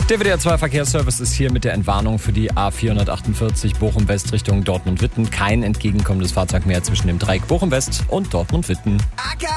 Der WDR 2 Verkehrsservice ist hier mit der Entwarnung für die A448 Bochum-West Richtung Dortmund-Witten. Kein entgegenkommendes Fahrzeug mehr zwischen dem Dreieck Bochum-West und Dortmund-Witten.